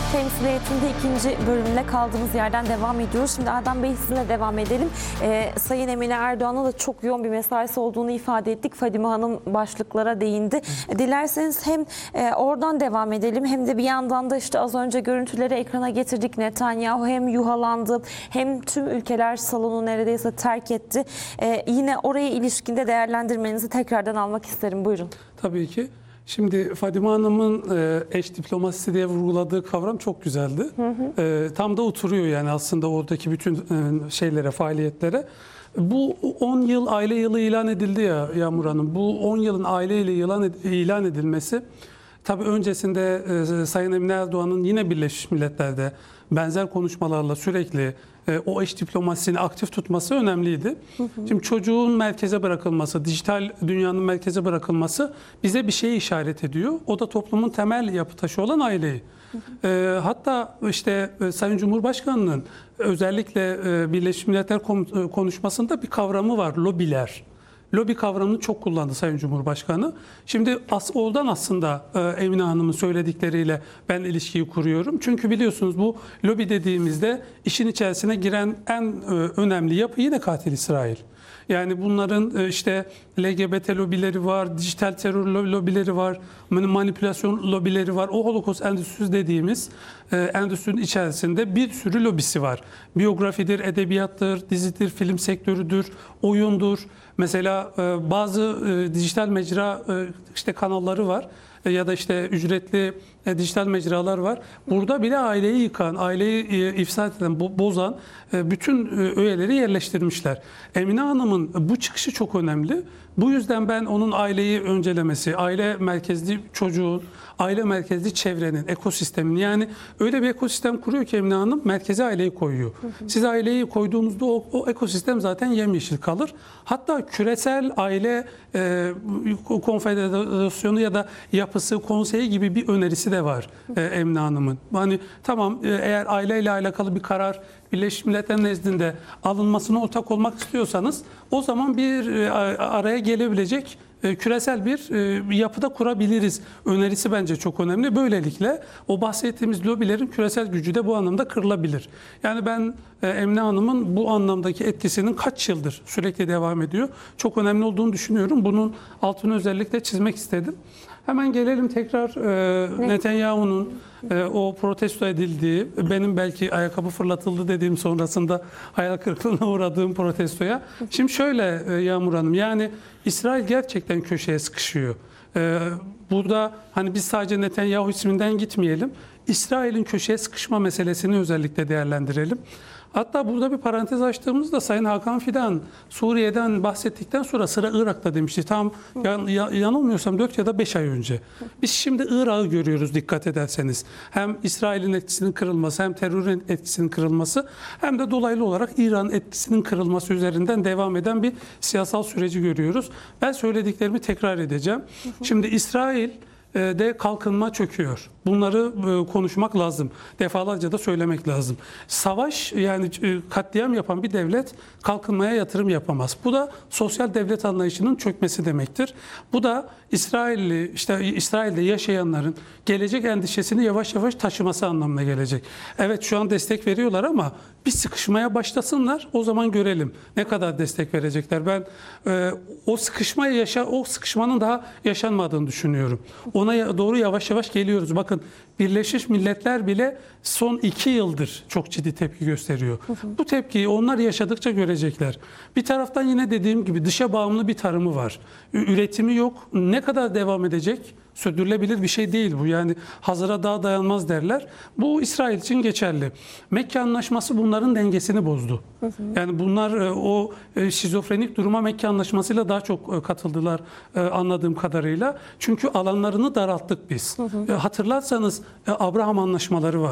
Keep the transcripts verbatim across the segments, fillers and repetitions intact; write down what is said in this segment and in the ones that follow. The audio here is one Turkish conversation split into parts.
Temsiliyetinde ikinci bölümle kaldığımız yerden devam ediyoruz. Şimdi Erdem Bey sizinle devam edelim. Ee, Sayın Emine Erdoğan'a da çok yoğun bir mesaisi olduğunu ifade ettik. Fadime Hanım başlıklara değindi. E, dilerseniz hem e, oradan devam edelim hem de bir yandan da işte az önce görüntüleri ekrana getirdik. Netanyahu hem yuhalandı hem tüm ülkeler salonu neredeyse terk etti. E, yine oraya ilişkinde değerlendirmenizi tekrardan almak isterim. Buyurun. Tabii ki. Şimdi Fadime Hanım'ın e, eş diplomasisi diye vurguladığı kavram çok güzeldi. Hı hı. E, tam da oturuyor yani aslında oradaki bütün e, şeylere, faaliyetlere. Bu on yıl aile yılı ilan edildi ya Yağmur Hanım. Bu on yılın aile yılı ilan, ed ilan edilmesi tabii öncesinde e, Sayın Emine Erdoğan'ın yine Birleşmiş Milletler'de benzer konuşmalarla sürekli e, o eş diplomasisini aktif tutması önemliydi. Hı hı. Şimdi çocuğun merkeze bırakılması, dijital dünyanın merkeze bırakılması bize bir şeyi işaret ediyor. O da toplumun temel yapı taşı olan aileyi. Hı hı. E, hatta işte e, Sayın Cumhurbaşkanı'nın özellikle e, Birleşmiş Milletler konuşmasında bir kavramı var, lobiler. Lobi kavramını çok kullandı Sayın Cumhurbaşkanı. Şimdi as, oradan aslında e, Emine Hanım'ın söyledikleriyle ben ilişkiyi kuruyorum. Çünkü biliyorsunuz bu lobi dediğimizde işin içerisine giren en e, önemli yapı yine katil İsrail. Yani bunların e, işte L G B T lobileri var, dijital terör lobileri var, manipülasyon lobileri var. O Holocaust endüstrisi dediğimiz e, endüstrinin içerisinde bir sürü lobisi var. Biyografidir, edebiyattır, dizidir, film sektörüdür, oyundur. Mesela e, bazı e, dijital mecra e, işte kanalları var e, ya da işte ücretli e, dijital mecralar var. Burada bile aileyi yıkan, aileyi e, ifsad eden, bo bozan e, bütün e, öğeleri yerleştirmişler. Emine Hanım'ın bu çıkışı çok önemli. Bu yüzden ben onun aileyi öncelemesi, aile merkezli çocuğun, aile merkezli çevrenin, ekosistemin, yani öyle bir ekosistem kuruyor ki Emine Hanım merkeze aileyi koyuyor. Hı hı. Siz aileyi koyduğunuzda o, o ekosistem zaten yemyeşil kalır. Hatta küresel aile e, konfederasyonu ya da yapısı, konseyi gibi bir önerisi de var e, Emine Hanım'ın. Hani tamam, e, eğer aileyle alakalı bir karar Birleşmiş Milletler nezdinde alınmasına ortak olmak istiyorsanız o zaman bir e, araya gelebilecek e, küresel bir e, yapıda kurabiliriz önerisi bence çok önemli. Böylelikle o bahsettiğimiz lobilerin küresel gücü de bu anlamda kırılabilir. Yani ben e, Emine Hanım'ın bu anlamdaki etkisinin kaç yıldır sürekli devam ediyor, çok önemli olduğunu düşünüyorum. Bunun altını özellikle çizmek istedim. Hemen gelelim tekrar e, Netanyahu'nun e, o protesto edildiği, benim belki ayakkabı fırlatıldı dediğim sonrasında hayal kırıklığına uğradığım protestoya. Şimdi şöyle e, Yağmur Hanım, yani İsrail gerçekten köşeye sıkışıyor. E, burada hani biz sadece Netanyahu isminden gitmeyelim, İsrail'in köşeye sıkışma meselesini özellikle değerlendirelim. Hatta burada bir parantez açtığımızda Sayın Hakan Fidan Suriye'den bahsettikten sonra sıra Irak'ta demişti. Tam yan, yanılmıyorsam dört ya da beş ay önce. Biz şimdi Irak'ı görüyoruz dikkat ederseniz. Hem İsrail'in etkisinin kırılması, hem terörün etkisinin kırılması, hem de dolaylı olarak İran'ın etkisinin kırılması üzerinden devam eden bir siyasal süreci görüyoruz. Ben söylediklerimi tekrar edeceğim. Şimdi İsrail de kalkınma çöküyor. Bunları konuşmak lazım. Defalarca da söylemek lazım. Savaş, yani katliam yapan bir devlet kalkınmaya yatırım yapamaz. Bu da sosyal devlet anlayışının çökmesi demektir. Bu da İsrailli, işte İsrail'de yaşayanların gelecek endişesini yavaş yavaş taşıması anlamına gelecek. Evet, şu an destek veriyorlar ama bir sıkışmaya başlasınlar, o zaman görelim ne kadar destek verecekler. Ben e, o sıkışmayı yaşa o sıkışmanın daha yaşanmadığını düşünüyorum. Ona doğru yavaş yavaş geliyoruz. Bakın, Birleşmiş Milletler bile son iki yıldır çok ciddi tepki gösteriyor. Hı hı. Bu tepkiyi onlar yaşadıkça görecekler. Bir taraftan yine dediğim gibi dışa bağımlı bir tarımı var. Üretimi yok. Ne kadar devam edecek? Sürdürülebilir bir şey değil bu. Yani hazıra daha dayanmaz derler. Bu İsrail için geçerli. Mekke Anlaşması bunların dengesini bozdu. Hı hı. Yani bunlar o şizofrenik duruma Mekke Anlaşması'yla daha çok katıldılar anladığım kadarıyla. Çünkü alanlarını daralttık biz. Hı hı. Hatırlarsanız Abraham Anlaşmaları vardı.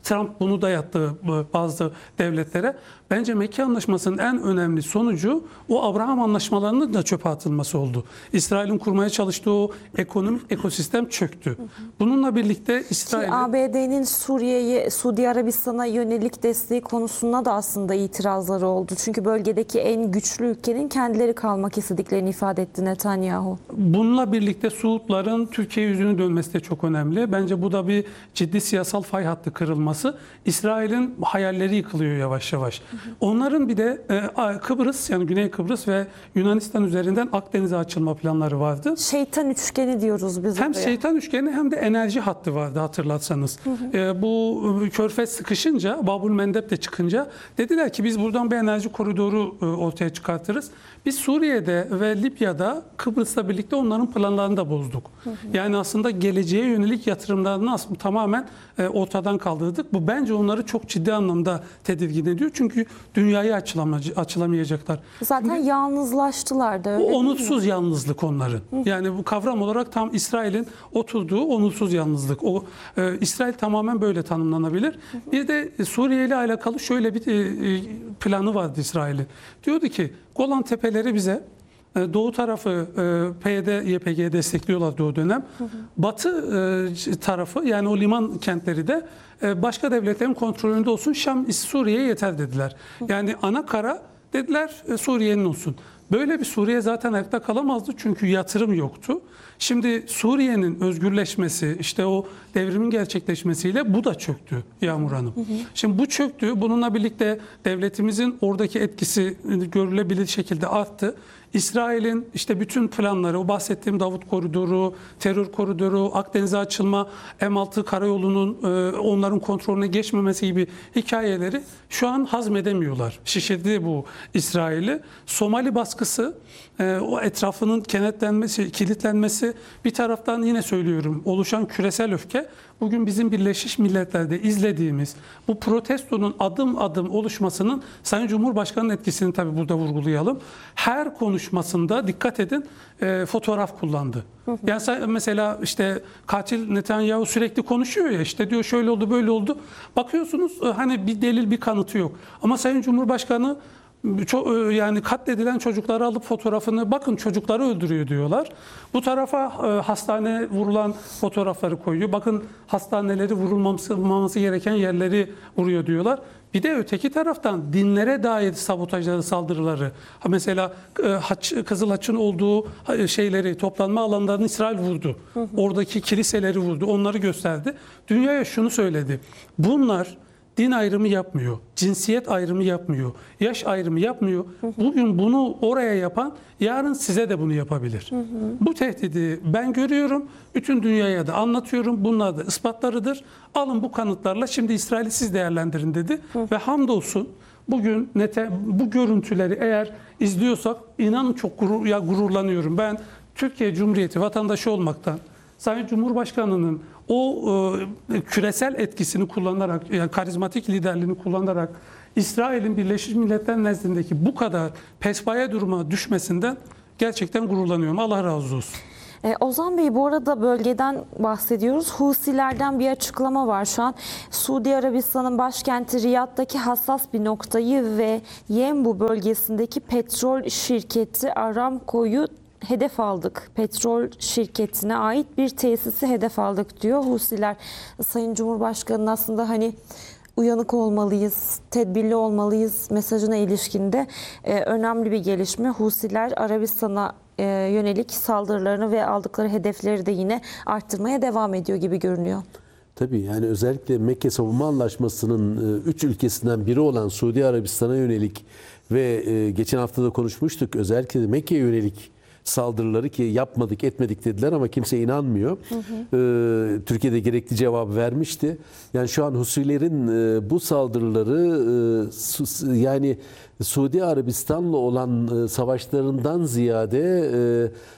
Trump bunu dayattı bazı devletlere. Bence Mekke Anlaşması'nın en önemli sonucu o Abraham Anlaşmalarının da çöpe atılması oldu. İsrail'in kurmaya çalıştığı o ekonomik ekosistem çöktü. Bununla birlikte İsrail... A B D'nin Suriye'ye, Suudi Arabistan'a yönelik desteği konusunda da aslında itirazları oldu. Çünkü bölgedeki en güçlü ülkenin kendileri kalmak istediklerini ifade etti Netanyahu. Bununla birlikte Suudların Türkiye yüzünü dönmesi de çok önemli. Bence bu da bir ciddi siyasal fay hattı kırılması. İsrail'in hayalleri yıkılıyor yavaş yavaş. Hı hı. Onların bir de e, Kıbrıs, yani Güney Kıbrıs ve Yunanistan üzerinden Akdeniz'e açılma planları vardı. Şeytan üçgeni diyoruz biz Hem oraya. şeytan üçgeni hem de enerji hattı vardı hatırlatsanız. Hı hı. E, bu Körfez sıkışınca, Babul Mendeb de çıkınca dediler ki biz buradan bir enerji koridoru e, ortaya çıkartırız. Biz Suriye'de ve Libya'da Kıbrıs'la birlikte onların planlarını da bozduk. Hı hı. Yani aslında geleceğe yönelik yatırımlarını aslında tamamen e, ortadan kaldırdık. Bu bence onları çok ciddi anlamda tedirgin ediyor. Çünkü dünyayı açılamayacaklar. Zaten Şimdi, yalnızlaştılar da öyle. O onursuz yalnızlık onların. Hı. Yani bu kavram olarak tam İsrail'in oturduğu onursuz yalnızlık. O e, İsrail tamamen böyle tanımlanabilir. Hı hı. Bir de Suriye ile alakalı şöyle bir e, planı vardı İsrail'in. Diyordu ki Golan Tepeleri bize, doğu tarafı P Y D, Y P G'ye destekliyorlardı o dönem. Hı hı. Batı tarafı, yani o liman kentleri de başka devletlerin kontrolünde olsun. Şam, Suriye'ye yeter dediler. Hı hı. Yani ana kara dediler Suriye'nin olsun. Böyle bir Suriye zaten ayakta kalamazdı çünkü yatırım yoktu. Şimdi Suriye'nin özgürleşmesi, işte o devrimin gerçekleşmesiyle bu da çöktü Yağmur Hanım. Hı hı. Şimdi bu çöktü. Bununla birlikte devletimizin oradaki etkisi görülebilir şekilde arttı. İsrail'in işte bütün planları, o bahsettiğim Davut Koridoru, terör koridoru, Akdeniz'e açılma, M altı karayolunun onların kontrolüne geçmemesi gibi hikayeleri şu an hazmedemiyorlar. Şişirdi bu İsrail'i. Somali baskısı, o etrafının kenetlenmesi, kilitlenmesi, bir taraftan yine söylüyorum oluşan küresel öfke, bugün bizim Birleşmiş Milletler'de izlediğimiz bu protestonun adım adım oluşmasının Sayın Cumhurbaşkanı'nın etkisini tabii burada vurgulayalım. Her konuşmasında dikkat edin e, fotoğraf kullandı. Hı hı. Yani mesela işte katil Netanyahu sürekli konuşuyor ya, işte diyor şöyle oldu böyle oldu. Bakıyorsunuz hani bir delil bir kanıtı yok. Ama Sayın Cumhurbaşkanı Çok, yani katledilen çocukları alıp fotoğrafını, bakın çocukları öldürüyor diyorlar. Bu tarafa e, hastane vurulan fotoğrafları koyuyor. Bakın hastaneleri vurulmaması gereken yerleri vuruyor diyorlar. Bir de öteki taraftan dinlere dair sabotajları, saldırıları. Mesela e, haç, Kızıl Haç'ın olduğu şeyleri, toplanma alanlarını İsrail vurdu. Hı hı. Oradaki kiliseleri vurdu. Onları gösterdi. Dünyaya şunu söyledi. Bunlar din ayrımı yapmıyor, cinsiyet ayrımı yapmıyor, yaş ayrımı yapmıyor. Bugün bunu oraya yapan yarın size de bunu yapabilir. Hı hı. Bu tehdidi ben görüyorum, bütün dünyaya da anlatıyorum. Bunlar da ispatlarıdır. Alın bu kanıtlarla şimdi İsrail'i siz değerlendirin dedi. Hı. Ve hamdolsun bugün nete, bu görüntüleri eğer izliyorsak inanın çok gurur, ya gururlanıyorum. Ben Türkiye Cumhuriyeti vatandaşı olmaktan, Sayın Cumhurbaşkanı'nın o e, küresel etkisini kullanarak, yani karizmatik liderliğini kullanarak İsrail'in Birleşmiş Milletler nezdindeki bu kadar pespaya duruma düşmesinden gerçekten gururlanıyorum. Allah razı olsun. E, Ozan Bey, bu arada bölgeden bahsediyoruz. Husilerden bir açıklama var şu an. Suudi Arabistan'ın başkenti Riyad'daki hassas bir noktayı ve Yenbu bölgesindeki petrol şirketi Aramco'yu hedef aldık. Petrol şirketine ait bir tesisi hedef aldık diyor Husiler. Sayın Cumhurbaşkanı'nın aslında hani uyanık olmalıyız, tedbirli olmalıyız mesajına ilişkinde e, önemli bir gelişme. Husiler Arabistan'a e, yönelik saldırılarını ve aldıkları hedefleri de yine arttırmaya devam ediyor gibi görünüyor. Tabii, yani özellikle Mekke Savunma Anlaşması'nın üç ülkesinden biri olan Suudi Arabistan'a yönelik ve e, geçen hafta da konuşmuştuk, özellikle de Mekke'ye yönelik saldırıları, ki yapmadık etmedik dediler ama kimse inanmıyor. Hı hı. Ee, Türkiye'de gerekli cevabı vermişti. Yani şu an Husilerin e, bu saldırıları e, su, yani Suudi Arabistan'la olan e, savaşlarından ziyade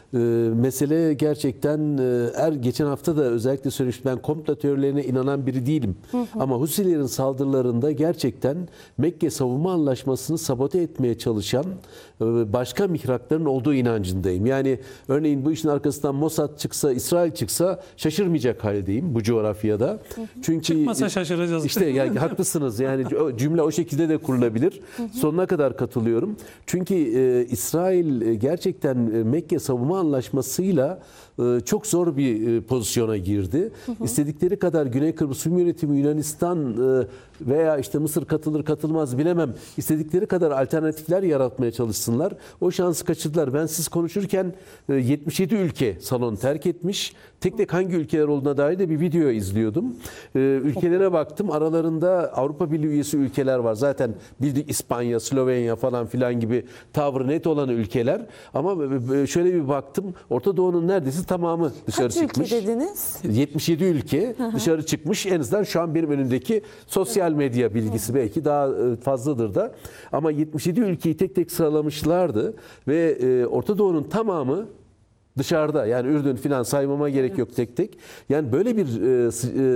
Ee, mesele gerçekten e, er geçen hafta da özellikle söylemiştim, ben komplo teorilerine inanan biri değilim. Hı hı. Ama Husilerin saldırılarında gerçekten Mekke Savunma Anlaşması'nı sabote etmeye çalışan e, başka mihrakların olduğu inancındayım. Yani örneğin bu işin arkasından Mossad çıksa, İsrail çıksa şaşırmayacak haldeyim bu coğrafyada. Hı hı. Çünkü çıkmasa şaşıracağız. İşte yani haklısınız. Yani cümle o şekilde de kurulabilir. Hı hı. Sonuna kadar katılıyorum. Çünkü e, İsrail e, gerçekten e, Mekke Savunma Anlaşması'yla e, çok zor bir e, pozisyona girdi. Hı hı. İstedikleri kadar Güney Kıbrıs Rum Yönetimi, Yunanistan e, veya işte Mısır katılır katılmaz bilemem. İstedikleri kadar alternatifler yaratmaya çalışsınlar. O şansı kaçırdılar. Ben siz konuşurken e, yetmiş yedi ülke salonu terk etmiş. Tek tek hangi ülkeler olduğuna dair de bir video izliyordum. E, ülkelere baktım. Aralarında Avrupa Birliği üyesi ülkeler var. Zaten bildik İspanya, Slovenya falan filan gibi tavrı net olan ülkeler. Ama şöyle bir baktım. Orta Doğu'nun neredeyse tamamı dışarı Kaç çıkmış. ülke dediniz? yetmiş yedi ülke dışarı çıkmış. En azından şu an benim önümdeki sosyal medya bilgisi belki daha fazladır da. Ama yetmiş yedi ülkeyi tek tek sıralamışlardı ve Orta Doğu'nun tamamı dışarıda. Yani Ürdün filan saymama gerek evet. yok tek tek. Yani böyle bir e,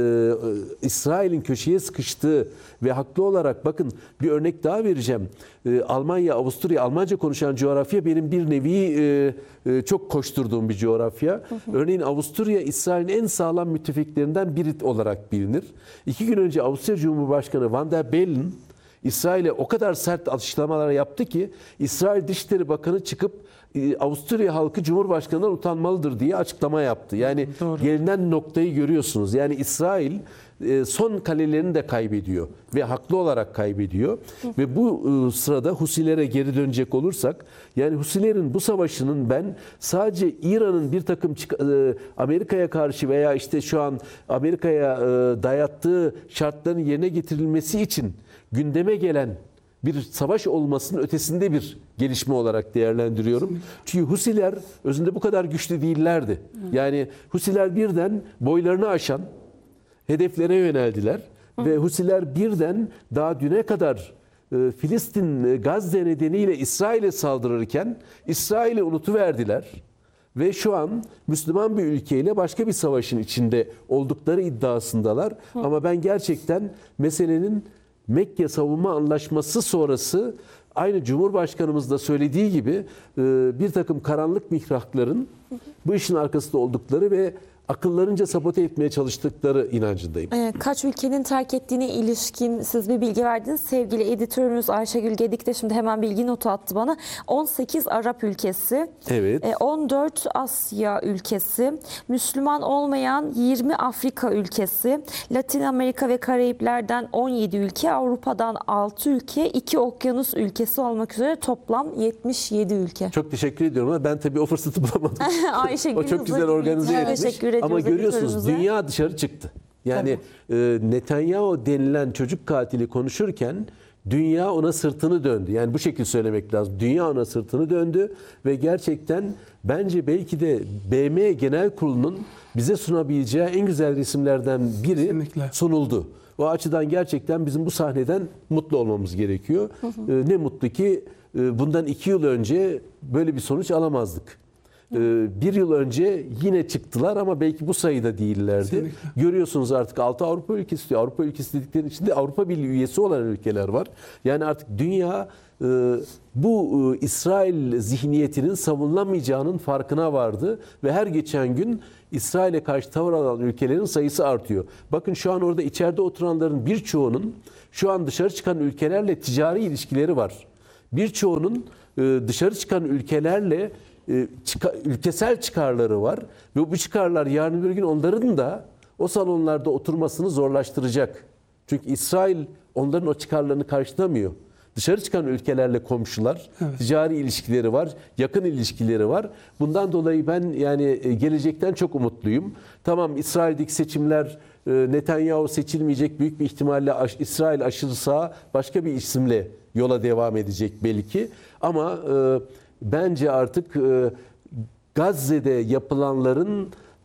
e, İsrail'in köşeye sıkıştığı ve haklı olarak, bakın bir örnek daha vereceğim. E, Almanya, Avusturya, Almanca konuşan coğrafya benim bir nevi e, e, çok koşturduğum bir coğrafya. Hı hı. Örneğin Avusturya, İsrail'in en sağlam müttefiklerinden biri olarak bilinir. İki gün önce Avusturya Cumhurbaşkanı Van der Bellen İsrail'e o kadar sert açıklamalar yaptı ki İsrail Dışişleri Bakanı çıkıp Avusturya halkı Cumhurbaşkanı'ndan utanmalıdır diye açıklama yaptı. Yani Doğru. gelinen noktayı görüyorsunuz. Yani İsrail son kalelerini de kaybediyor ve haklı olarak kaybediyor. Hı. Ve bu sırada Husilere geri dönecek olursak, yani Husilerin bu savaşının ben sadece İran'ın bir takım Amerika'ya karşı veya işte şu an Amerika'ya dayattığı şartların yerine getirilmesi için gündeme gelen bir savaş olmasının ötesinde bir gelişme olarak değerlendiriyorum. Çünkü Husiler özünde bu kadar güçlü değillerdi. Yani Husiler birden boylarını aşan hedeflere yöneldiler. Hı. Ve Husiler birden daha düne kadar e, Filistin, Gazze nedeniyle İsrail'e saldırırken İsrail'i unutuverdiler. Ve şu an Müslüman bir ülkeyle başka bir savaşın içinde oldukları iddiasındalar. Hı. Ama ben gerçekten meselenin Mekke Savunma Anlaşması sonrası aynı Cumhurbaşkanımız da söylediği gibi bir takım karanlık mihrakların bu işin arkasında oldukları ve akıllarınca sabote etmeye çalıştıkları inancındayım. Kaç ülkenin terk ettiğine ilişkin siz bir bilgi verdiniz. Sevgili editörümüz Ayşegül Gedik de şimdi hemen bilgi notu attı bana. on sekiz Arap ülkesi, evet. on dört Asya ülkesi, Müslüman olmayan yirmi Afrika ülkesi, Latin Amerika ve Karayipler'den on yedi ülke, Avrupa'dan altı ülke, iki okyanus ülkesi olmak üzere toplam yetmiş yedi ülke. Çok teşekkür ediyorum ama ben tabii o fırsatı bulamadım. Ayşegül o çok güzel organize etmiş. Teşekkür Ama görüyorsunuz dünya dışarı çıktı. Yani e, Netanyahu denilen çocuk katili konuşurken dünya ona sırtını döndü. Yani bu şekilde söylemek lazım. Dünya ona sırtını döndü ve gerçekten bence belki de B M Genel Kurulu'nun bize sunabileceği en güzel resimlerden biri Kesinlikle. sunuldu. O açıdan gerçekten bizim bu sahneden mutlu olmamız gerekiyor. Hı hı. E, ne mutlu ki e, bundan iki yıl önce böyle bir sonuç alamazdık. Bir yıl önce yine çıktılar ama belki bu sayıda değillerdi. Kesinlikle. Görüyorsunuz artık altı Avrupa ülkesi diyor. Avrupa ülkesi dediklerinin içinde Avrupa Birliği üyesi olan ülkeler var. Yani artık dünya bu İsrail zihniyetinin savunulamayacağının farkına vardı ve her geçen gün İsrail'e karşı tavır alan ülkelerin sayısı artıyor. Bakın şu an orada içeride oturanların birçoğunun şu an dışarı çıkan ülkelerle ticari ilişkileri var. Birçoğunun dışarı çıkan ülkelerle ülkesel çıkarları var ve bu çıkarlar yarın bir gün onların da o salonlarda oturmasını zorlaştıracak. Çünkü İsrail onların o çıkarlarını karşılamıyor. Dışarı çıkan ülkelerle komşular, evet. ticari ilişkileri var, yakın ilişkileri var. Bundan dolayı ben yani gelecekten çok umutluyum. Tamam, İsrail'deki seçimler, Netanyahu seçilmeyecek, büyük bir ihtimalle İsrail aşırı sağ başka bir isimle yola devam edecek belki. Ama bence artık Gazze'de yapılanların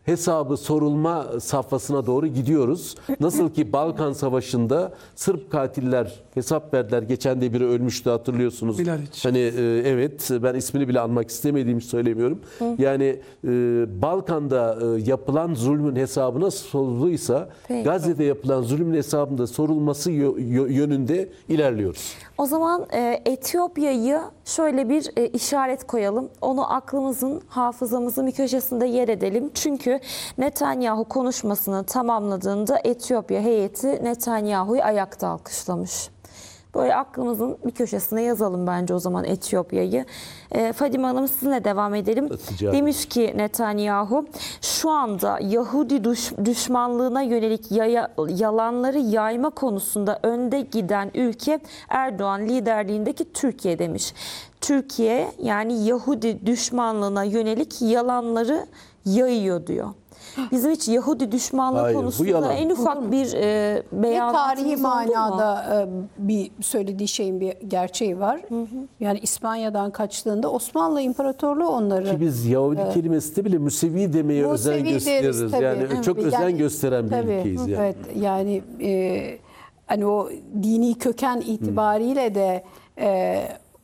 hesabı sorulma safhasına doğru gidiyoruz. Nasıl ki Balkan Savaşı'nda Sırp katiller hesap verdiler. Geçen de biri ölmüştü, hatırlıyorsunuz. Mladić. Hani e, evet, ben ismini bile anmak istemediğimi söylemiyorum. Yani e, Balkan'da e, yapılan zulmün hesabı nasıl sorulduysa Peki. Gazze'de yapılan zulmün hesabında sorulması yö- yönünde ilerliyoruz. O zaman e, Etiyopya'yı şöyle bir e, işaret koyalım. Onu aklımızın, hafızamızın bir köşesinde yer edelim. Çünkü Netanyahu konuşmasını tamamladığında Etiyopya heyeti Netanyahu'yu ayakta alkışlamış. Böyle aklımızın bir köşesine yazalım bence o zaman Etiyopya'yı. E, Fadime Hanım, sizinle devam edelim. Sıcak. Demiş ki Netanyahu, şu anda Yahudi düş, düşmanlığına yönelik yaya, yalanları yayma konusunda önde giden ülke Erdoğan liderliğindeki Türkiye demiş. Türkiye yani Yahudi düşmanlığına yönelik yalanları yayıyor diyor. Bizim hiç Yahudi düşmanlığı Hayır, bu konusunda yalan. en ufak bir e, Ve beyanatımız tarihi oldu mu? manada e, bir söylediği şeyin bir gerçeği var. Hı hı. Yani İspanya'dan kaçtığında Osmanlı İmparatorluğu onları... Ki biz Yahudi evet. kelimesinde bile Müsevi demeye özen Musevi gösteririz. deriz, tabii. Yani Evet. çok özen Yani, gösteren bir tabii, ülkeyiz yani. Evet, yani e, hani o dini köken itibariyle de e,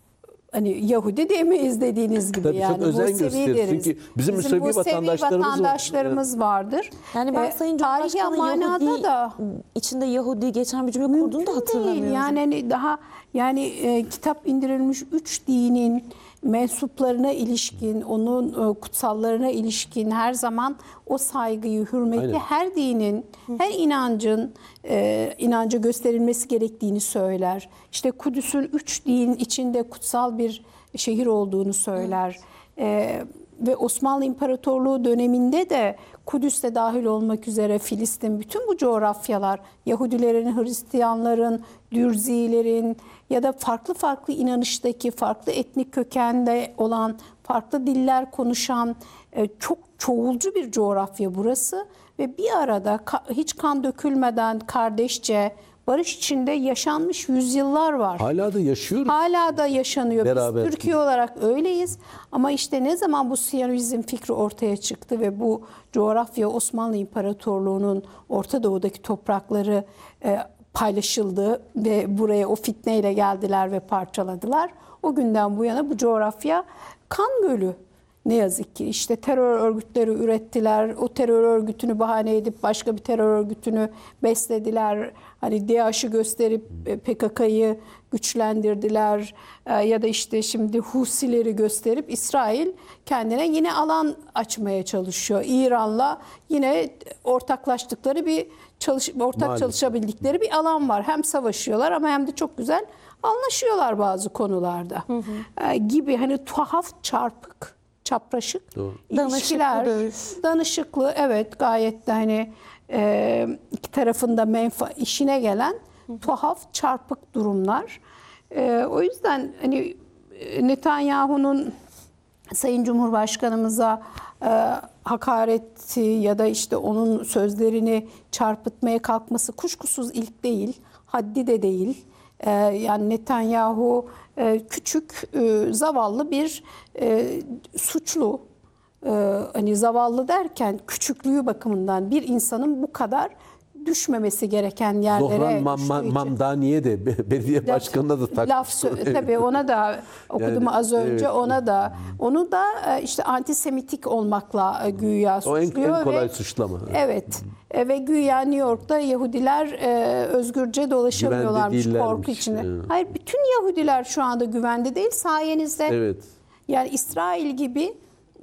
hani Yahudi demeyiz dediğiniz gibi. Tabii, yani çok özen Musevi gösteririz. deriz. Çünkü bizim Musevi vatandaşlarımız var. vatandaşlarımız vardır. Yani ben E, Sayın tarihi Cumhurbaşkanı manada Yahudi da içinde Yahudi geçen bir cümle kurduğunu da hatırlamıyorum. değil. Yani hani daha yani e, kitap indirilmiş üç dinin mensuplarına ilişkin, onun e, kutsallarına ilişkin her zaman o saygıyı, hürmeti Aynen. her dinin, her inancın e, inanca gösterilmesi gerektiğini söyler. İşte Kudüs'ün üç din içinde kutsal bir şehir olduğunu söyler. E, ve Osmanlı İmparatorluğu döneminde de Kudüs'te dahil olmak üzere Filistin, bütün bu coğrafyalar Yahudilerin, Hristiyanların, Dürzilerin ya da farklı farklı inanıştaki, farklı etnik kökende olan, farklı diller konuşan e, çok çoğulcu bir coğrafya burası ve bir arada ka- hiç kan dökülmeden kardeşçe barış içinde yaşanmış yüzyıllar var. Hala da yaşıyoruz. Hala da yaşanıyor. Beraber. Biz Türkiye olarak öyleyiz. Ama işte ne zaman bu Siyonizm fikri ortaya çıktı ve bu coğrafya Osmanlı İmparatorluğu'nun Orta Doğu'daki toprakları e, paylaşıldı ve buraya o fitneyle geldiler ve parçaladılar. O günden bu yana bu coğrafya kan gölü. Ne yazık ki işte terör örgütleri ürettiler. O terör örgütünü bahane edip başka bir terör örgütünü beslediler. Hani DAEŞ'i gösterip P K K'yı güçlendirdiler. Ya da işte şimdi Husileri gösterip İsrail kendine yine alan açmaya çalışıyor. İran'la yine ortaklaştıkları bir çalış ortak Maalesef. çalışabildikleri bir alan var. Hem savaşıyorlar ama hem de çok güzel anlaşıyorlar bazı konularda. Hı hı. Gibi hani tuhaf, çarpık, çapraşık Doğru. ilişkiler. Danışıklı dövüş. Danışıklı, evet, gayet de hani e, iki tarafında menfa işine gelen tuhaf, çarpık durumlar. E, o yüzden hani Netanyahu'nun Sayın Cumhurbaşkanımıza e, hakareti ya da işte onun sözlerini çarpıtmaya kalkması kuşkusuz ilk değil, haddi de değil. E, yani Netanyahu e, küçük, e, zavallı bir e, suçlu. E, hani zavallı derken küçüklüğü bakımından bir insanın bu kadar düşmemesi gereken yerlere Zohran düştüğü Mam- için. Mamdani'ye de belediye başkanına da takmış. Laf sö- tabii ona da okudum Yani, az önce, evet. ona da onu da e, işte antisemitik olmakla e, güya O en, suçluyor en kolay ve suçlama. evet E, ve güya New York'ta Yahudiler e, özgürce dolaşamıyorlarmış Güvende korku değillermiş. içinde. Evet. Hayır, bütün Yahudiler şu anda güvende değil, sayenizde. Evet. Yani İsrail gibi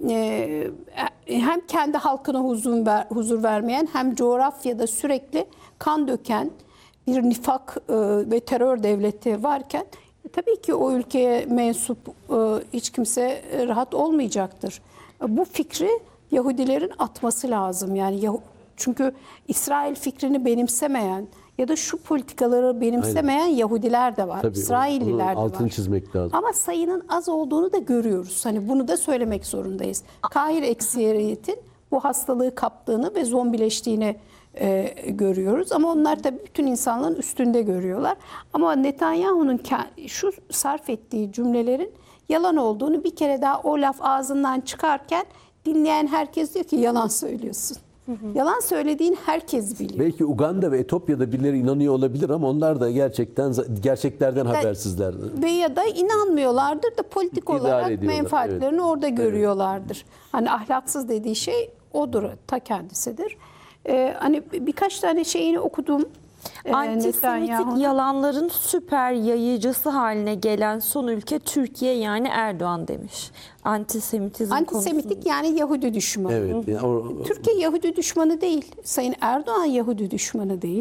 e, hem kendi halkına huzur, ver, huzur vermeyen hem coğrafyada sürekli kan döken bir nifak e, ve terör devleti varken e, tabii ki o ülkeye mensup e, hiç kimse rahat olmayacaktır. E, bu fikri Yahudilerin atması lazım. Yani Yahu, çünkü İsrail fikrini benimsemeyen ya da şu politikaları benimsemeyen Aynen. Yahudiler de var. Tabii, İsrailliler de var. altını çizmek lazım. Ama sayının az olduğunu da görüyoruz. Hani bunu da söylemek zorundayız. Kahir ekseriyetin bu hastalığı kaptığını ve zombileştiğini e, görüyoruz. Ama onlar tabii bütün insanlığın üstünde görüyorlar. Ama Netanyahu'nun şu sarf ettiği cümlelerin yalan olduğunu bir kere daha o laf ağzından çıkarken dinleyen herkes diyor ki yalan söylüyorsun. Yalan söylediğin herkes biliyor. Belki Uganda ve Etiyopya'da birileri inanıyor olabilir ama onlar da gerçekten gerçeklerden habersizlerdi. Ve ya da inanmıyorlardır da politik İdare olarak ediyorlar, menfaatlerini evet. orada görüyorlardır. Hani ahlaksız dediği şey odur, ta kendisidir. Ee, hani birkaç tane şeyini okudum. Ee, Antisemitik Netanyahu'nun. yalanların süper yayıcısı haline gelen son ülke Türkiye, yani Erdoğan demiş. Antisemitizm Antisemitik konusunda. yani Yahudi düşmanı. Evet. Yani o- Türkiye Yahudi düşmanı değil. Sayın Erdoğan Yahudi düşmanı değil.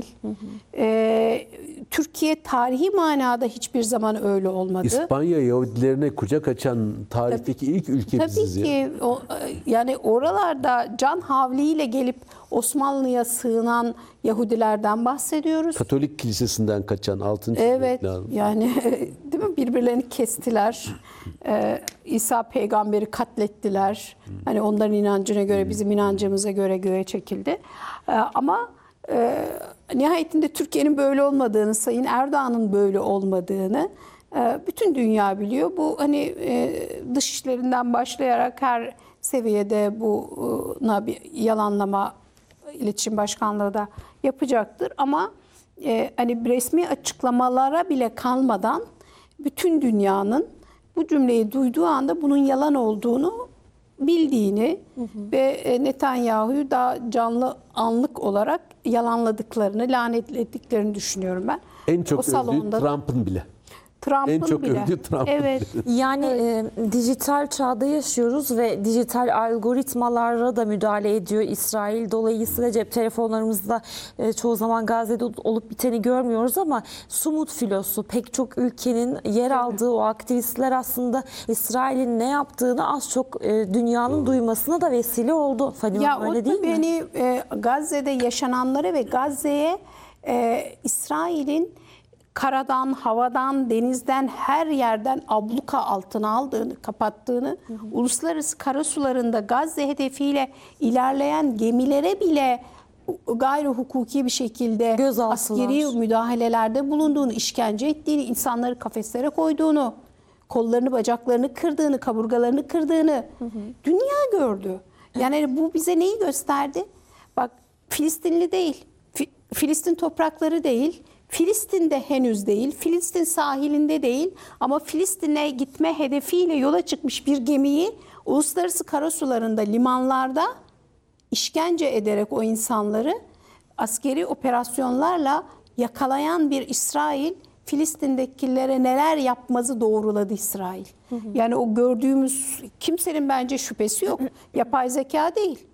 Ee, Türkiye tarihi manada hiçbir zaman öyle olmadı. İspanya Yahudilerine kucak açan tarihteki ilk ülke biziz Tabii ya. ki o, yani oralarda can havliyle gelip Osmanlı'ya sığınan Yahudilerden bahsediyoruz. Katolik kilisesinden kaçan altın çizmek Evet, lazım. yani değil mi, birbirlerini kestiler. Ee, İsa peygamberi katlettiler. Hani onların inancına göre, bizim inancımıza göre göğe çekildi. Ee, ama e, nihayetinde Türkiye'nin böyle olmadığını, Sayın Erdoğan'ın böyle olmadığını e, bütün dünya biliyor. Bu hani e, dışişlerinden başlayarak her seviyede buna bir yalanlama, İletişim Başkanlığı da yapacaktır. Ama e, hani resmi açıklamalara bile kalmadan bütün dünyanın bu cümleyi duyduğu anda bunun yalan olduğunu bildiğini hı hı. ve e, Netanyahu'yu daha canlı anlık olarak yalanladıklarını, lanetlediklerini düşünüyorum ben. En çok O övdüğü salonda Trump'ın bile. Trump'ın En çok bile. övdüğü Trump'ın Evet. bile. Yani e, dijital çağda yaşıyoruz ve dijital algoritmalara da müdahale ediyor İsrail. Dolayısıyla cep telefonlarımızda e, çoğu zaman Gazze'de olup biteni görmüyoruz ama Sumut filosu, pek çok ülkenin yer aldığı o aktivistler aslında İsrail'in ne yaptığını az çok e, dünyanın duymasına da vesile oldu. Fadime Ya Hanım, o öyle da değil mi? beni e, Gazze'de yaşananları ve Gazze'ye e, İsrail'in karadan, havadan, denizden, her yerden abluka altına aldığını, kapattığını, hı hı. uluslararası karasularında Gazze hedefiyle ilerleyen gemilere bile gayri hukuki bir şekilde Gözaltılar. askeri müdahalelerde bulunduğunu, işkence ettiğini, insanları kafeslere koyduğunu, kollarını, bacaklarını kırdığını, kaburgalarını kırdığını hı hı. dünya gördü. Yani bu bize neyi gösterdi? Bak, Filistinli değil, Fi- Filistin toprakları değil, Filistin'de henüz değil, Filistin sahilinde değil ama Filistin'e gitme hedefiyle yola çıkmış bir gemiyi uluslararası karasularında, limanlarda işkence ederek o insanları askeri operasyonlarla yakalayan bir İsrail, Filistin'dekilere neler yapmazı doğruladı İsrail. Hı hı. Yani o gördüğümüz, kimsenin bence şüphesi yok. Yapay zeka değil.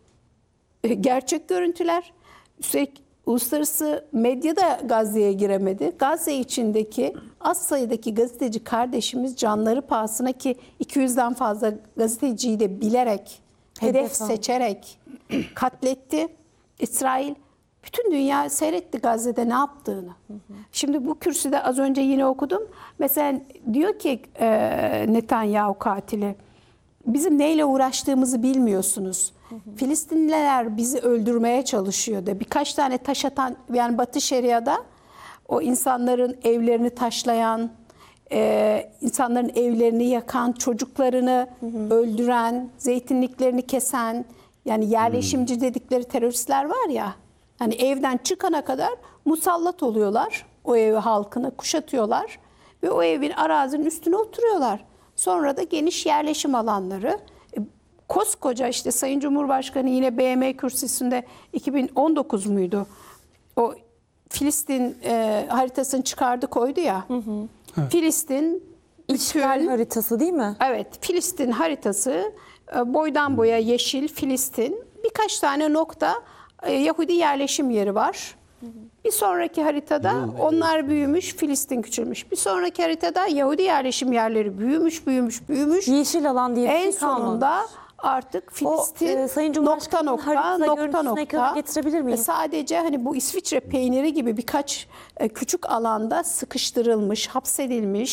Gerçek görüntüler. Üstelik uluslararası medya da Gazze'ye giremedi. Gazze içindeki az sayıdaki gazeteci kardeşimiz canları pahasına, ki iki yüzden fazla gazeteciyi de bilerek, hedef, hedef seçerek katletti. İsrail, bütün dünya seyretti Gazze'de ne yaptığını. Hı hı. Şimdi bu kürsüde az önce yine okudum. Mesela diyor ki e, Netanyahu katili, bizim neyle uğraştığımızı bilmiyorsunuz. Hı hı. Filistinliler bizi öldürmeye çalışıyor da. Birkaç tane taş atan, yani Batı Şeria'da o insanların evlerini taşlayan, e, insanların evlerini yakan, çocuklarını hı hı. öldüren, zeytinliklerini kesen, yani yerleşimci hı. dedikleri teröristler var ya. Hani evden çıkana kadar musallat oluyorlar. O evi halkına kuşatıyorlar ve o evin, arazinin üstüne oturuyorlar. Sonra da geniş yerleşim alanları. E, koskoca işte Sayın Cumhurbaşkanı yine B M kürsüsünde iki bin on dokuz muydu? O Filistin e, haritasını çıkardı koydu ya. Hı hı. Evet. Filistin İşgal bütün, haritası değil mi? Evet, Filistin haritası e, boydan boya yeşil Filistin. Birkaç tane nokta e, Yahudi yerleşim yeri var. Hı hı. Bir sonraki haritada onlar büyümüş, Filistin küçülmüş. Bir sonraki haritada Yahudi yerleşim yerleri büyümüş, büyümüş, büyümüş. Yeşil alan diye bir en şey kalmamış. sonunda artık Filistin o, e, Sayın nokta nokta nokta nokta getirebilir miyim? Sadece hani bu İsviçre peyniri gibi birkaç e, küçük alanda sıkıştırılmış, hapsedilmiş,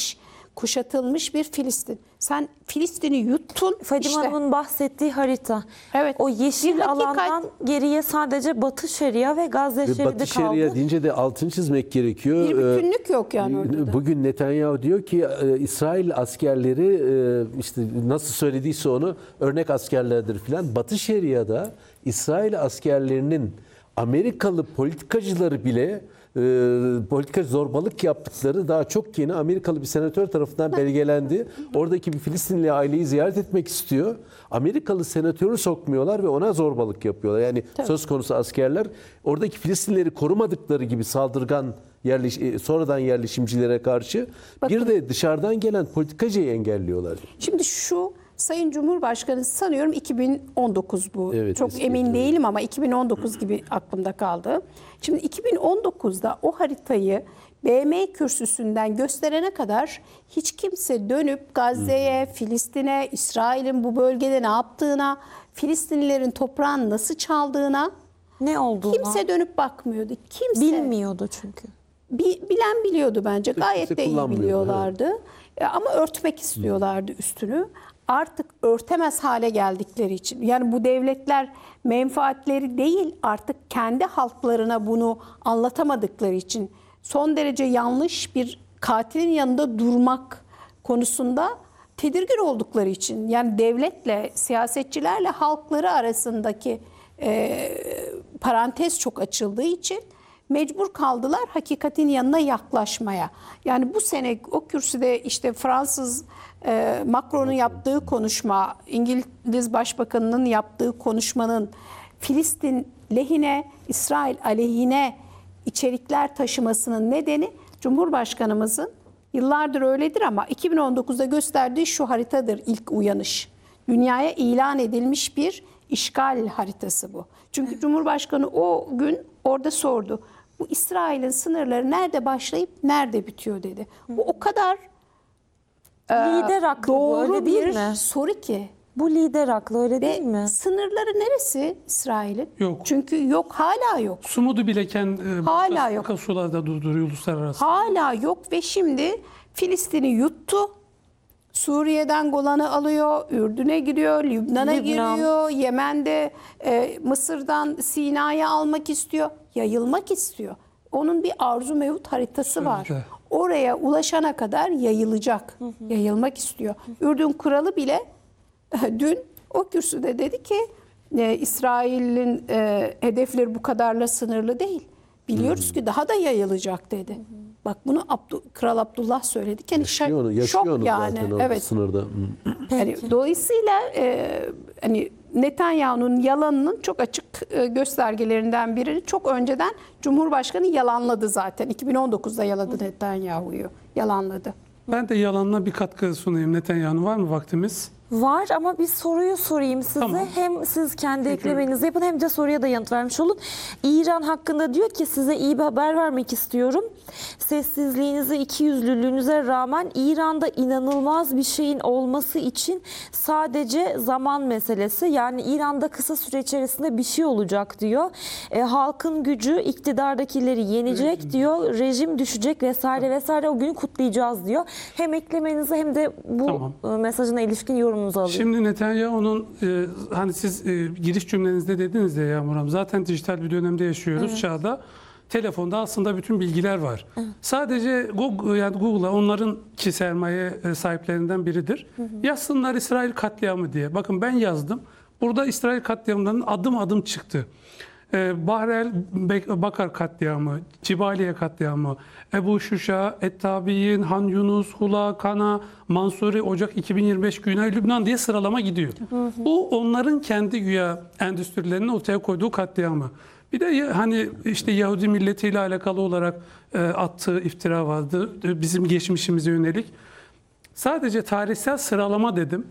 kuşatılmış bir Filistin. Sen Filistin'i yuttun. Fadime işte. Hanım'ın bahsettiği harita. Evet. O yeşil Bir hakikat- alandan geriye sadece Batı Şeria ve Gazze Ve Şeridi Batı kaldı. Şeria deyince de altını çizmek gerekiyor. Bir Ee, bütünlük yok yani orada da. Bugün Netanyahu diyor ki e, İsrail askerleri e, işte nasıl söylediyse onu örnek askerlerdir filan. Batı Şeria'da İsrail askerlerinin Amerikalı politikacıları bile e, politika zorbalık yaptıkları daha çok yeni Amerikalı bir senatör tarafından belgelendi. Oradaki bir Filistinli aileyi ziyaret etmek istiyor. Amerikalı senatörü sokmuyorlar ve ona zorbalık yapıyorlar. Yani söz konusu askerler oradaki Filistinlileri korumadıkları gibi saldırgan yerleş, e, sonradan yerleşimcilere karşı bir de dışarıdan gelen politikacıyı engelliyorlar. Şimdi şu Sayın Cumhurbaşkanı sanıyorum iki bin on dokuz bu. Evet, Çok eski, emin evet. değilim ama iki bin on dokuz gibi aklımda kaldı. Şimdi iki bin on dokuzda o haritayı B M kürsüsünden gösterene kadar hiç kimse dönüp Gazze'ye, Filistin'e, İsrail'in bu bölgede ne yaptığına, Filistinlilerin toprağını nasıl çaldığına Ne olduğunu kimse dönüp bakmıyordu. Kimse bilmiyordu çünkü. Bi- bilen biliyordu bence. Gayet kimse de iyi kullanmıyordu, biliyorlardı. E, Ama örtmek istiyorlardı üstünü. Artık örtemez hale geldikleri için. Yani bu devletler menfaatleri değil, artık kendi halklarına bunu anlatamadıkları için son derece yanlış bir katilin yanında durmak konusunda tedirgin oldukları için. Yani devletle, siyasetçilerle halkları arasındaki e, parantez çok açıldığı için mecbur kaldılar hakikatin yanına yaklaşmaya. Yani bu sene o kürsüde işte Fransız e, Macron'un yaptığı konuşma, İngiliz Başbakanı'nın yaptığı konuşmanın Filistin lehine, İsrail aleyhine içerikler taşımasının nedeni Cumhurbaşkanımızın yıllardır öyledir ama iki bin on dokuzda gösterdiği şu haritadır ilk uyanış. Dünyaya ilan edilmiş bir işgal haritası bu. Çünkü Cumhurbaşkanı o gün orada sordu. Bu İsrail'in sınırları nerede başlayıp nerede bitiyor dedi. Bu o kadar Lider aklı bu, doğru öyle değil bir mi? soru ki. Bu lider aklı öyle değil Ve mi? sınırları neresi İsrail'in? Yok. Çünkü yok, hala yok. Sumudu bile kendi e, Hala başka yok. sularda durduruyor uluslararası. Hala yok ve şimdi Filistin'i yuttu. Suriye'den Golan'ı alıyor, Ürdün'e giriyor, Lübnan'a Lübnan. giriyor, Yemen'de e, Mısır'dan Sina'yı almak istiyor, yayılmak istiyor. Onun bir arzu mevcut haritası var. Sözde. Oraya ulaşana kadar yayılacak, yayılmak istiyor. Ürdün kralı bile dün o kürsüde dedi ki e, İsrail'in e, hedefleri bu kadarla sınırlı değil. Biliyoruz ki daha da yayılacak dedi. Bak bunu Abdu, Kral Abdullah söyledi. Yani Yaşıyor, onu- şok yaşıyor onu yani. zaten orada Evet. sınırda. Hı. Yani dolayısıyla e, hani Netanyahu'nun yalanının çok açık e, göstergelerinden birini çok önceden Cumhurbaşkanı yalanladı zaten. iki bin on dokuzda yaladı Netanyahu'yu. Yalanladı. Ben de yalanla bir katkı sunayım Netanyahu'nun. Var mı vaktimiz? Var ama bir soruyu sorayım size. Tamam. Hem siz kendi eklemenizi yapın hem de soruya da yanıt vermiş olun. İran hakkında diyor ki size iyi bir haber vermek istiyorum. Sessizliğinize, ikiyüzlülüğünüze rağmen İran'da inanılmaz bir şeyin olması için sadece zaman meselesi. Yani İran'da kısa süre içerisinde bir şey olacak diyor. E, halkın gücü iktidardakileri yenecek diyor. Rejim düşecek vesaire vesaire, o günü kutlayacağız diyor. Hem eklemenizi hem de bu Tamam. e, mesajına ilişkin yorum alayım. Şimdi Netanyahu'nun e, hani siz e, giriş cümlenizde dediniz ya Yağmur Hanım, zaten dijital bir dönemde yaşıyoruz, çağda. Telefonda aslında bütün bilgiler var. Sadece Google, yani Google'a onların ki sermaye e, sahiplerinden biridir. Yazsınlar İsrail katliamı diye. Bakın ben yazdım. Burada İsrail katliamlarının adım adım çıktı. Ee, Bahrel Bek- Bakar katliamı, Cibaliye katliamı, Ebu Şuşa, Et-Tabiyin, Han Yunus, Hula, Kana, Mansuri, Ocak iki bin yirmi beş, Güney Lübnan diye sıralama gidiyor. Bu onların kendi güya endüstrilerinin ortaya koyduğu katliamı. Bir de ya- hani işte Yahudi milletiyle alakalı olarak e, attığı iftira vardı. E, bizim geçmişimize yönelik. Sadece tarihsel sıralama dedim.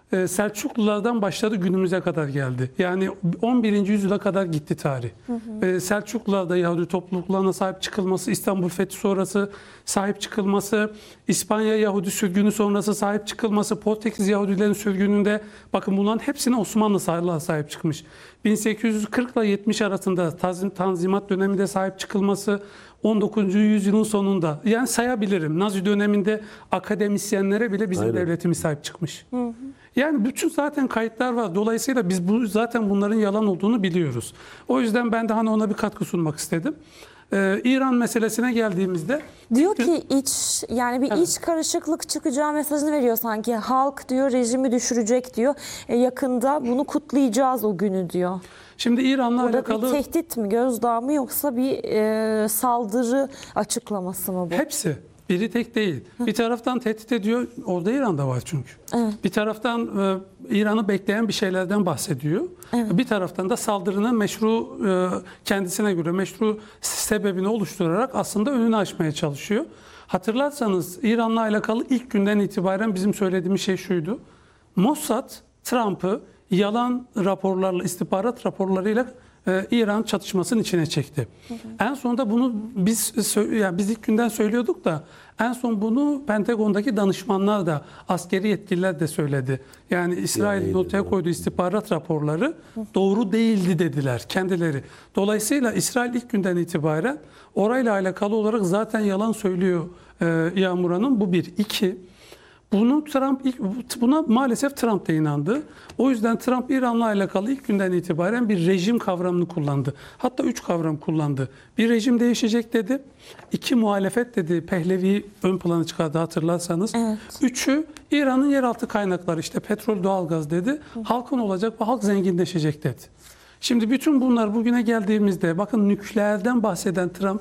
e, Selçuklulardan başladı, günümüze kadar geldi. Yani on birinci yüzyıla kadar gitti tarih. Hı hı. E, Selçuklularda Yahudi topluluklarına sahip çıkılması, İstanbul Fethi sonrası sahip çıkılması, İspanya Yahudi sürgünü sonrası sahip çıkılması, Portekiz Yahudilerin sürgününde, bakın bunların hepsine Osmanlı sahip çıkmış. bin sekiz yüz kırk ile yetmiş arasında Tanzimat döneminde sahip çıkılması, on dokuzuncu yüzyılın sonunda, yani sayabilirim. Nazi döneminde akademisyenlere bile bizim Aynen. devletimiz sahip çıkmış. Hı hı. Yani bütün zaten kayıtlar var. Dolayısıyla biz bu zaten bunların yalan olduğunu biliyoruz. O yüzden ben de hani ona bir katkı sunmak istedim. Ee, İran meselesine geldiğimizde diyor ki iç yani bir Evet. iç karışıklık çıkacağı mesajını veriyor sanki. Halk diyor rejimi düşürecek diyor. E, yakında bunu kutlayacağız o günü diyor. şimdi İran'la Burada alakalı bir tehdit mi, gözdağı mı, yoksa bir e, saldırı açıklaması mı bu? hepsi. Biri tek değil. Bir taraftan tehdit ediyor. Orada İran da var çünkü. Evet. Bir taraftan e, İran'ı bekleyen bir şeylerden bahsediyor. Evet. Bir taraftan da saldırının meşru, e, kendisine göre meşru sebebini oluşturarak aslında önünü açmaya çalışıyor. Hatırlarsanız İran'la alakalı ilk günden itibaren bizim söylediğimiz şey şuydu. Mossad Trump'ı yalan raporlarla, istihbarat raporlarıyla e, İran çatışmasının içine çekti. Hı hı. En sonunda bunu biz yani biz ilk günden söylüyorduk da en son bunu Pentagon'daki danışmanlar da, askeri yetkililer de söyledi. Yani İsrail'in Yani, ortaya koyduğu istihbarat raporları doğru değildi dediler kendileri. Dolayısıyla İsrail ilk günden itibaren orayla alakalı olarak zaten yalan söylüyor e, Yağmur Hanım. Bu bir. İki, Bunu Trump ilk, buna maalesef Trump da inandı. O yüzden Trump İran'la alakalı ilk günden itibaren bir rejim kavramını kullandı. Hatta üç kavram kullandı. Bir, rejim değişecek dedi. İki, muhalefet dedi. Pehlevi ön plana çıkardı hatırlarsanız. Evet. Üçü, İran'ın yeraltı kaynakları, işte petrol, doğalgaz dedi. Halkın olacak ve halk zenginleşecek dedi. Şimdi bütün bunlar bugüne geldiğimizde, bakın nükleerden bahseden Trump,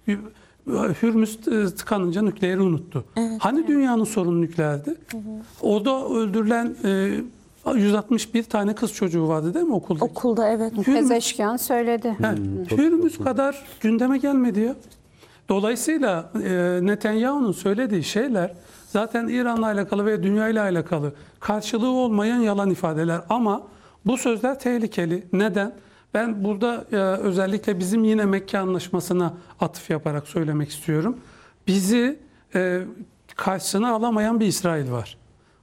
Hürmüz tıkanınca nükleeri unuttu. Evet, hani evet. Dünyanın sorunu nükleerdi? Hı hı. Orada öldürülen e, yüz altmış bir tane kız çocuğu vardı değil mi okulda? Okulda, evet. Pezeşkian söyledi. Yani, hmm, Hürmüz kadar gündeme gelmedi ya. Dolayısıyla e, Netanyahu'nun söylediği şeyler zaten İran'la alakalı ve dünyayla alakalı karşılığı olmayan yalan ifadeler. Ama bu sözler tehlikeli. Neden? Ben burada e, özellikle bizim yine Mekke Anlaşması'na atıf yaparak söylemek istiyorum. Bizi e, karşısına alamayan bir İsrail var.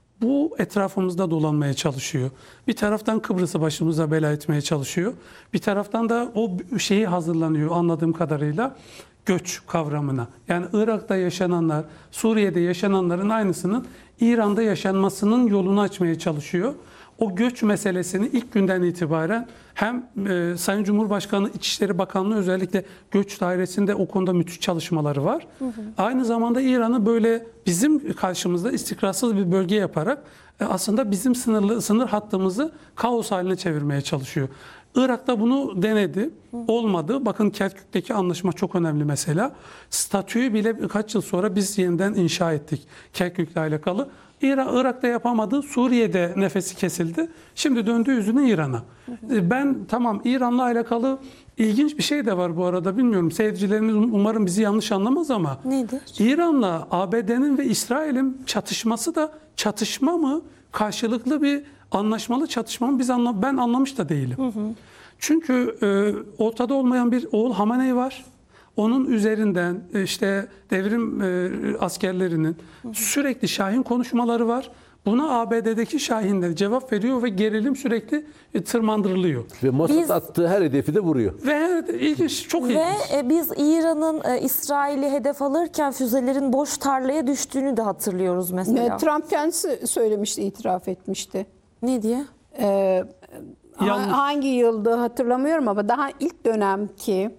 Bu etrafımızda dolanmaya çalışıyor. Bir taraftan Kıbrıs'ı başımıza bela etmeye çalışıyor. Bir taraftan da o şeyi hazırlanıyor anladığım kadarıyla, göç kavramına. Yani Irak'ta yaşananlar, Suriye'de yaşananların aynısının İran'da yaşanmasının yolunu açmaya çalışıyor. O göç meselesini ilk günden itibaren hem e, Sayın Cumhurbaşkanı İçişleri Bakanlığı özellikle göç dairesinde o konuda müthiş çalışmaları var. Hı hı. Aynı zamanda İran'ı böyle bizim karşımızda istikrarsız bir bölge yaparak e, aslında bizim sınırlı sınır hattımızı kaos haline çevirmeye çalışıyor. Irak'ta bunu denedi. Olmadı. Bakın Kerkük'teki anlaşma çok önemli mesela. Statüyü bile birkaç yıl sonra biz yeniden inşa ettik Kerkük'le alakalı. Irak'ta yapamadı. Suriye'de nefesi kesildi. Şimdi döndü yüzünü İran'a. Ben tamam, İran'la alakalı ilginç bir şey de var bu arada. Bilmiyorum, seyircilerimiz umarım bizi yanlış anlamaz ama. Nedir? İran'la A B D'nin ve İsrail'in çatışması da çatışma mı? Karşılıklı bir anlaşmalı çatışma mı? Biz anla, ben anlamış da değilim. Hı hı. Çünkü e, ortada olmayan bir oğul Hamenei var. Onun üzerinden işte devrim e, askerlerinin sürekli Şahin konuşmaları var. Buna A B D'deki Şahinler cevap veriyor ve gerilim sürekli e, tırmandırılıyor. Ve Mossad Biz, attığı her hedefi de vuruyor. Ve ilginç, çok ve ilginç. Ve biz İran'ın e, İsrail'i hedef alırken füzelerin boş tarlaya düştüğünü de hatırlıyoruz mesela. Trump kendisi söylemişti, itiraf etmişti. Ne diye? Ee, Yanlış. Hangi yıldı hatırlamıyorum ama daha ilk dönemki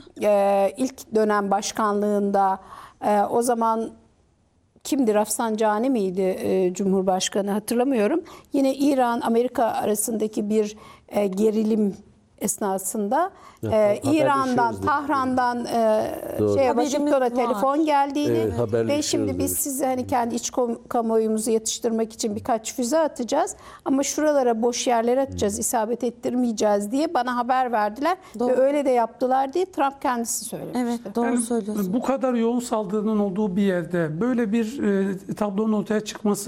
e, ilk dönem başkanlığında e, o zaman kimdi, Rafsanjani miydi e, Cumhurbaşkanı hatırlamıyorum. Yine İran Amerika arasındaki bir e, gerilim esnasında Ya, e, İran'dan, haberleşiyoruz Tahran'dan e, Doğru. şeye, Haberimiz Washington'a var. telefon geldiğini Evet, ve haberleşiyoruz şimdi biz demiş. size hani kendi iç kamuoyumuzu yatıştırmak için birkaç füze atacağız ama şuralara boş yerler atacağız, isabet ettirmeyeceğiz diye bana haber verdiler. Doğru. Ve öyle de yaptılar diye Trump kendisi söylemişti. Evet, doğru Yani söylüyorsun. bu kadar yoğun saldırının olduğu bir yerde böyle bir e, tablonun ortaya çıkması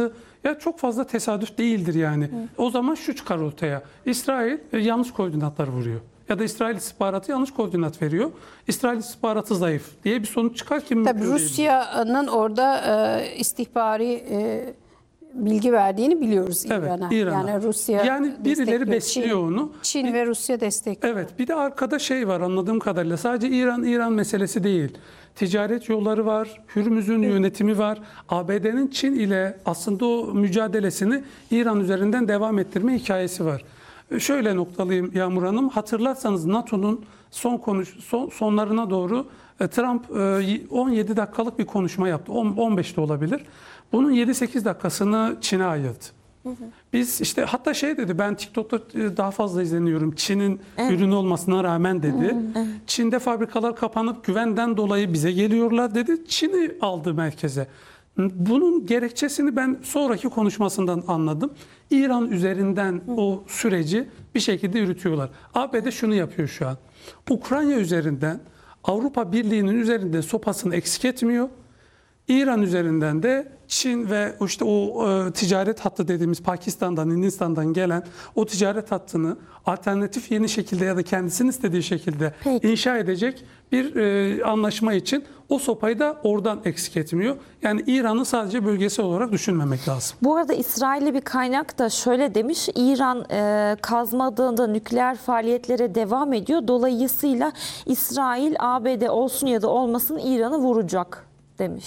Ya çok fazla tesadüf değildir yani. O zaman şu çıkar ortaya. İsrail e, yanlış koordinatlar vuruyor. Ya da İsrail istihbaratı yanlış koordinat veriyor. İsrail istihbaratı zayıf diye bir sonuç çıkar ki Tabii mümkün değil. Rusya'nın orada e, istihbari e, bilgi verdiğini biliyoruz Evet, İran'a. İran'a. Yani Rusya Yani birileri destekliyor. besliyor Çin, onu. Çin Bir- ve Rusya destekliyor. Evet, bir de arkada şey var anladığım kadarıyla. Sadece İran İran meselesi değil. Ticaret yolları var, Hürmüz'ün yönetimi var. A B D'nin Çin ile aslında o mücadelesini İran üzerinden devam ettirme hikayesi var. Şöyle noktalayayım Yağmur Hanım. Hatırlarsanız NATO'nun son konuş son, sonlarına doğru e, Trump e, on yedi dakikalık bir konuşma yaptı. on on beş de olabilir. Bunun yedi sekiz dakikasını Çin'e ayırdı. Biz işte hatta şey dedi, ben TikTok'ta e, daha fazla izleniyorum. Çin'in ürünü olmasına rağmen dedi. Çin'de fabrikalar kapanıp güvenden dolayı bize geliyorlar dedi. Çin'i aldı merkeze. Bunun gerekçesini ben sonraki konuşmasından anladım. İran üzerinden o süreci bir şekilde yürütüyorlar. A B D şunu yapıyor şu an. Ukrayna üzerinden Avrupa Birliği'nin üzerinde sopasını eksik etmiyor. İran üzerinden de Çin ve işte o e, ticaret hattı dediğimiz Pakistan'dan, Hindistan'dan gelen o ticaret hattını alternatif yeni şekilde ya da kendisinin istediği şekilde Peki. inşa edecek bir e, anlaşma için o sopayı da oradan eksik etmiyor. Yani İran'ı sadece bölgesel olarak düşünmemek lazım. Bu arada İsrailli bir kaynak da şöyle demiş, İran e, kazmadığında nükleer faaliyetlere devam ediyor. Dolayısıyla İsrail A B D olsun ya da olmasın İran'ı vuracak demiş.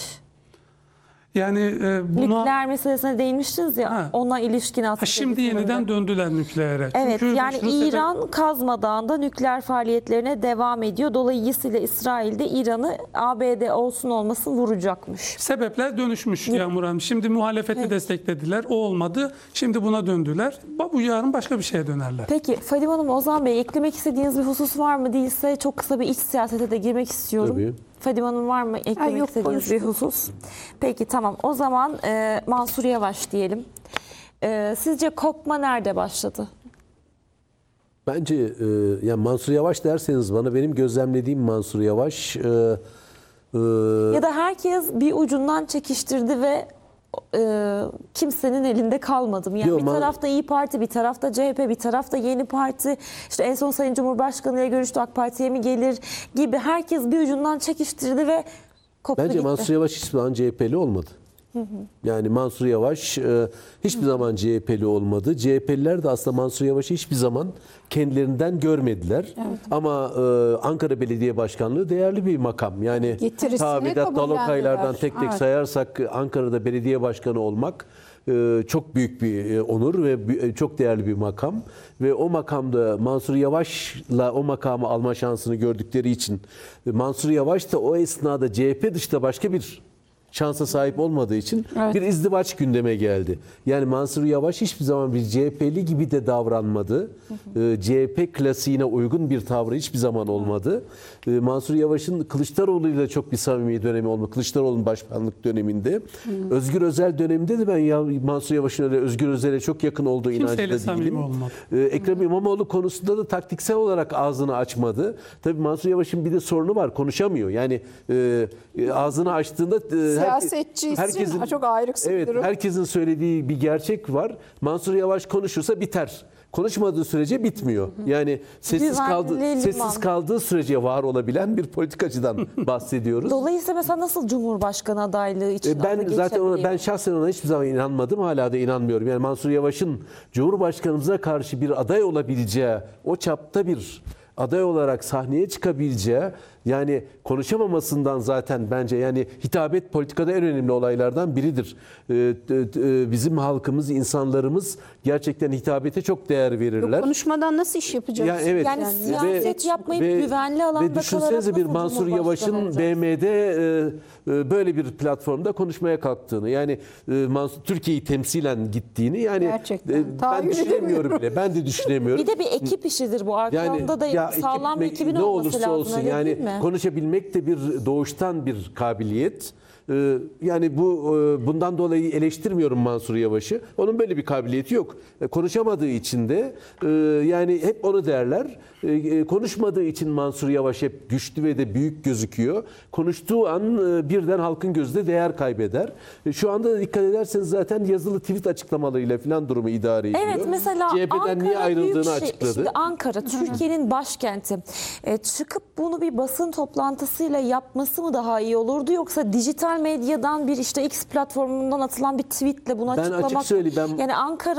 Yani e, buna Nükleer meselesine değinmiştiniz ya, Ha. ona ilişkin aslında. ha, şimdi bir sorun yeniden da. döndüler nükleere. Evet, Çünkü yani Rusya'da- İran kazmadan da nükleer faaliyetlerine devam ediyor. Dolayısıyla İsrail de İran'ı A B D olsun olmasın vuracakmış. Sebepler dönüşmüş Yağmur Hanım. Şimdi muhalefeti desteklediler. O olmadı. Şimdi buna döndüler. Bu yarın başka bir şeye dönerler. Peki Fadime Hanım, Ozan Bey, eklemek istediğiniz bir husus var mı? Değilse çok kısa bir iç siyasete de girmek istiyorum. Tabii. Fadime Hanım, var mı eklemek yok, istediğiniz bir konuştuk. husus? Peki tamam, o zaman e, Mansur Yavaş diyelim. E, sizce kopma nerede başladı? Bence e, yani Mansur Yavaş derseniz bana, benim gözlemlediğim Mansur Yavaş e, e, Ya da herkes bir ucundan çekiştirdi ve e, kimsenin elinde kalmadı. Yani Yok, bir man- tarafta İyi Parti, bir tarafta C H P, bir tarafta Yeni Parti. İşte en son Sayın Cumhurbaşkanı ile görüştü, AK Parti'ye mi gelir gibi herkes bir ucundan çekiştirdi ve koptu bence gitti. Mansur Yavaş hiçbir zaman C H P'li olmadı. Yani Mansur Yavaş e, hiçbir zaman C H P'li olmadı. C H P'liler de aslında Mansur Yavaş'ı hiçbir zaman kendilerinden görmediler. Ama e, Ankara Belediye Başkanlığı değerli bir makam. Yani Getirisini ta Vedat kabullendiler. Dalokaylar'dan tek tek Evet. sayarsak Ankara'da belediye başkanı olmak e, çok büyük bir e, onur ve bü- e, çok değerli bir makam. Ve o makamda Mansur Yavaş'la o makamı alma şansını gördükleri için e, Mansur Yavaş da o esnada C H P dışında başka bir şansa sahip olmadığı için Evet. bir izdivaç gündeme geldi. Yani Mansur Yavaş hiçbir zaman bir C H P'li gibi de davranmadı. Ee, C H P klasiğine uygun bir tavrı hiçbir zaman olmadı. Ee, Mansur Yavaş'ın Kılıçdaroğlu ile çok bir samimi dönemi oldu. Kılıçdaroğlu'nun başkanlık döneminde. Özgür Özel döneminde de ben ya Mansur Yavaş'ın öyle Özgür Özel'e çok yakın olduğu Kimseyle inancında samimi değilim. olmadı. Ee, Ekrem İmamoğlu konusunda da taktiksel olarak ağzını açmadı. Tabii Mansur Yavaş'ın bir de sorunu var. Konuşamıyor. Yani e, e, ağzını açtığında e, Siyasetçi için çok ayrıksı bir evet, durum. herkesin söylediği bir gerçek var. Mansur Yavaş konuşursa biter. Konuşmadığı sürece bitmiyor. Yani sessiz Güvenli kaldı liman. sessiz kaldığı sürece var olabilen bir politikacıdan bahsediyoruz. Dolayısıyla mesela nasıl Cumhurbaşkanı adaylığı için E, Ben adı zaten ona, ben geçebiliyor? şahsen ona hiçbir zaman inanmadım. Hala da inanmıyorum. Yani Mansur Yavaş'ın Cumhurbaşkanımıza karşı bir aday olabileceği, o çapta bir aday olarak sahneye çıkabileceği, yani konuşamamasından zaten bence, yani hitabet politikada en önemli olaylardan biridir. Ee, e, e, bizim halkımız, insanlarımız gerçekten hitabete çok değer verirler. Konuşmadan nasıl iş yapacağız? Ya evet. Yani siyaset yapmayıp güvenli alanda ve düşünsenize kalarak bir nasıl Mansur Cumhurbaşkanı Yavaş'ın olacağız? B M'de e, e, böyle bir platformda konuşmaya kalktığını, yani e, Mansur Türkiye'yi temsilen gittiğini, yani Gerçekten. e, ben Tahayyül düşünemiyorum edemiyorum. bile. Ben de düşünemiyorum. Bir de bir ekip işidir bu. Arkanda da ya sağlam bir ekip- ekibin ne olması olursa lazım. olsun öyle yani değil mi? konuşabilmek de bir doğuştan bir kabiliyet Ee, yani bu e, bundan dolayı eleştirmiyorum Mansur Yavaş'ı. Onun böyle bir kabiliyeti yok. E, konuşamadığı için de e, yani hep onu derler. E, e, konuşmadığı için Mansur Yavaş hep güçlü ve de büyük gözüküyor. Konuştuğu an e, birden halkın gözünde değer kaybeder. E, şu anda da dikkat ederseniz zaten yazılı tweet açıklamalarıyla falan durumu idare ediyor. Evet, mesela C H P'den Ankara niye ayrıldığını Büyükşehir- açıkladı. Şimdi Ankara Türkiye'nin başkenti. E, çıkıp bunu bir basın toplantısıyla yapması mı daha iyi olurdu, yoksa dijital medyadan bir işte X platformundan atılan bir tweetle bunu Ben açık açıklamak? söyleyeyim, ben- Yani Ankara